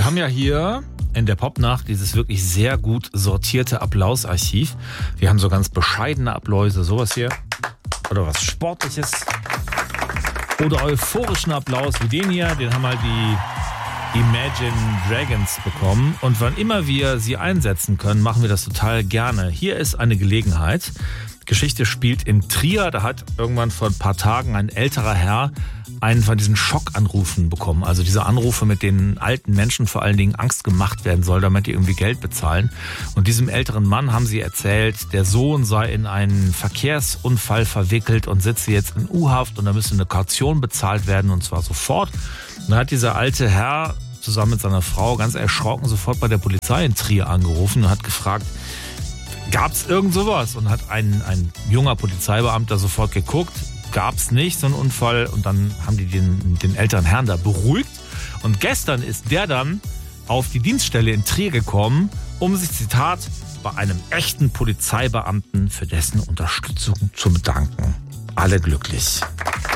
Wir haben ja hier in der Popnacht dieses wirklich sehr gut sortierte Applausarchiv. Wir haben so ganz bescheidene Appläuse, sowas hier. Oder was Sportliches. Oder euphorischen Applaus wie den hier. Den haben halt die Imagine Dragons bekommen. Und wann immer wir sie einsetzen können, machen wir das total gerne. Hier ist eine Gelegenheit. Geschichte spielt in Trier. Da hat irgendwann vor ein paar Tagen ein älterer Herr einen von diesen Schockanrufen bekommen. Also diese Anrufe, mit denen alten Menschen vor allen Dingen Angst gemacht werden soll, damit die irgendwie Geld bezahlen. Und diesem älteren Mann haben sie erzählt, der Sohn sei in einen Verkehrsunfall verwickelt und sitze jetzt in U-Haft und da müsse eine Kaution bezahlt werden und zwar sofort. Und dann hat dieser alte Herr zusammen mit seiner Frau ganz erschrocken sofort bei der Polizei in Trier angerufen und hat gefragt, gab es irgend sowas? Und hat ein junger Polizeibeamter sofort geguckt, gab es nicht, so einen Unfall. Und dann haben die den älteren Herrn da beruhigt. Und gestern ist der dann auf die Dienststelle in Trier gekommen, um sich, Zitat, bei einem echten Polizeibeamten für dessen Unterstützung zu bedanken. Alle glücklich.